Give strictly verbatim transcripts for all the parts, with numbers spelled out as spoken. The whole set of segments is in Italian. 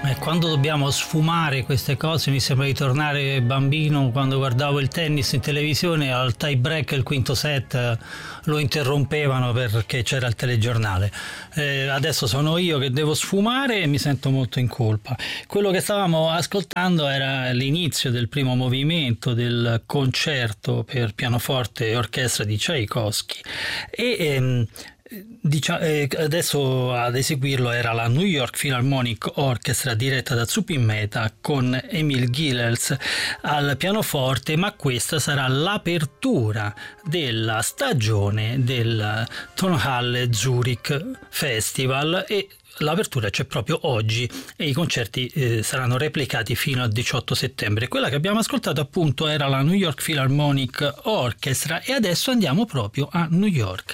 E quando dobbiamo sfumare queste cose mi sembra di tornare bambino quando guardavo il tennis in televisione, al tie break il quinto set lo interrompevano perché c'era il telegiornale. Eh, adesso sono io che devo sfumare e mi sento molto in colpa. Quello che stavamo ascoltando era l'inizio del primo movimento del concerto per pianoforte e orchestra di Tchaikovsky e ehm, Diciamo, eh, adesso ad eseguirlo era la New York Philharmonic Orchestra diretta da Zubin Mehta con Emil Gilels al pianoforte, ma questa sarà l'apertura della stagione del Tonhalle Zurich Festival e l'apertura c'è proprio oggi e i concerti eh, saranno replicati fino al diciotto settembre. Quella che abbiamo ascoltato appunto era la New York Philharmonic Orchestra e adesso andiamo proprio a New York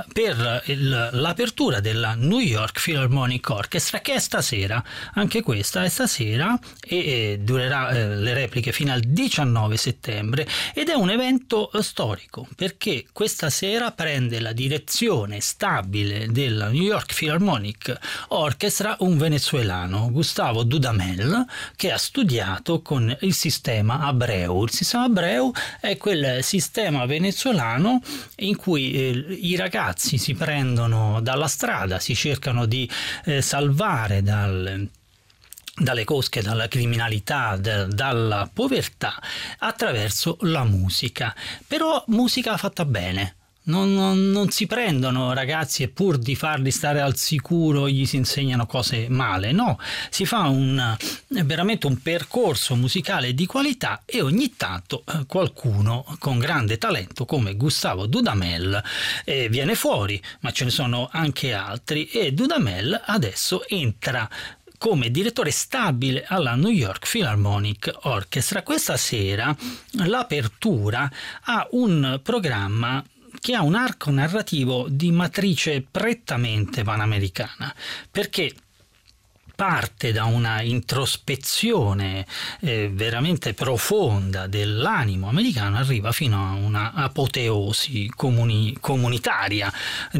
per il, l'apertura della New York Philharmonic Orchestra, che è stasera, anche questa è stasera e, e durerà eh, le repliche fino al diciannove settembre ed è un evento storico perché questa sera prende la direzione stabile della New York Philharmonic Orchestra un venezuelano, Gustavo Dudamel, che ha studiato con il sistema Abreu. Il sistema Abreu è quel sistema venezuelano in cui eh, i ragazzi si prendono dalla strada, si cercano di eh, salvare dal dalle cosche, dalla criminalità, de, dalla povertà attraverso la musica, però musica fatta bene. Non, non, non si prendono ragazzi e pur di farli stare al sicuro gli si insegnano cose male, no, si fa un, veramente un percorso musicale di qualità e ogni tanto qualcuno con grande talento come Gustavo Dudamel eh, viene fuori, ma ce ne sono anche altri e Dudamel adesso entra come direttore stabile alla New York Philharmonic Orchestra. Questa sera l'apertura ha un programma che ha un arco narrativo di matrice prettamente panamericana, perché parte da una introspezione eh, veramente profonda dell'animo americano, arriva fino a una apoteosi comuni- comunitaria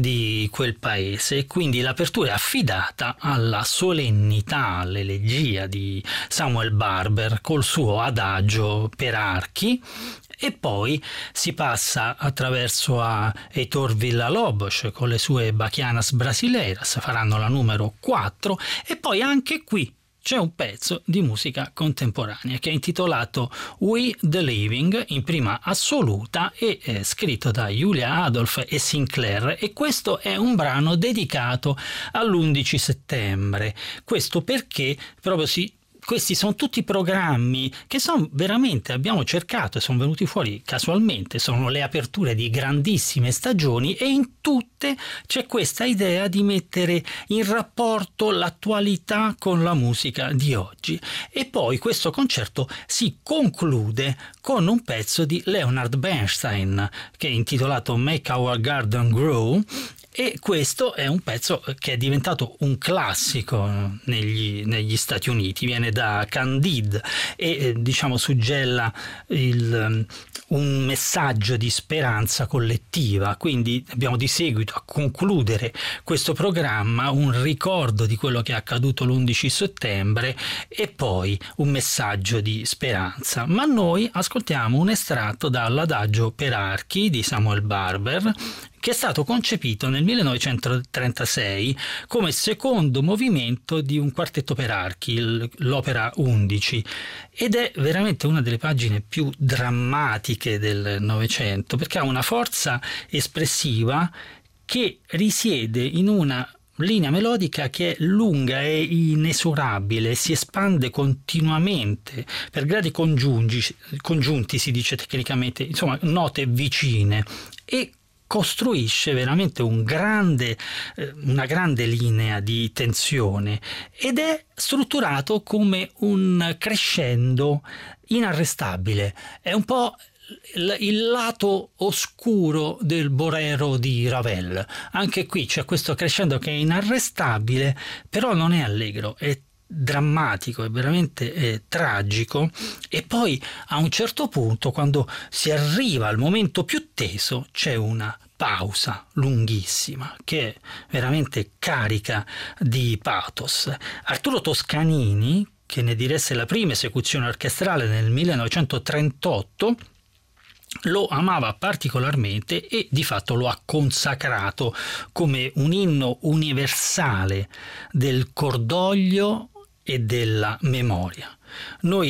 di quel paese e quindi l'apertura è affidata alla solennità, all'elegia di Samuel Barber col suo adagio per archi. E poi si passa attraverso a Heitor Villa-Lobos con le sue Bachianas Brasileiras, faranno la numero quattro e poi anche qui c'è un pezzo di musica contemporanea che è intitolato We the Living in prima assoluta e è scritto da Julia Adolf e Sinclair e questo è un brano dedicato all'undici settembre. Questo perché proprio si Questi sono tutti programmi che sono veramente, abbiamo cercato e sono venuti fuori casualmente, sono le aperture di grandissime stagioni e in tutte c'è questa idea di mettere in rapporto l'attualità con la musica di oggi. E poi questo concerto si conclude con un pezzo di Leonard Bernstein che è intitolato Make Our Garden Grow. E questo è un pezzo che è diventato un classico negli, negli Stati Uniti, viene da Candide e eh, diciamo suggella il, un messaggio di speranza collettiva, quindi abbiamo di seguito a concludere questo programma un ricordo di quello che è accaduto l'undici settembre e poi un messaggio di speranza. Ma noi ascoltiamo un estratto dall'Adagio per archi di Samuel Barber, che è stato concepito nel millenovecentotrentasei come secondo movimento di un quartetto per archi, l'opera undici, ed è veramente una delle pagine più drammatiche del Novecento, perché ha una forza espressiva che risiede in una linea melodica che è lunga e inesorabile, si espande continuamente per gradi congiunti, congiunti si dice tecnicamente, insomma note vicine, e costruisce veramente un grande, una grande linea di tensione ed è strutturato come un crescendo inarrestabile. È un po' il lato oscuro del Bolero di Ravel. Anche qui c'è questo crescendo che è inarrestabile, però non è allegro, è drammatico, è veramente eh, tragico, e poi a un certo punto, quando si arriva al momento più teso, c'è una pausa lunghissima che è veramente carica di pathos. Arturo Toscanini, che ne diresse la prima esecuzione orchestrale nel millenovecentotrentotto, lo amava particolarmente e di fatto lo ha consacrato come un inno universale del cordoglio e della memoria. Noi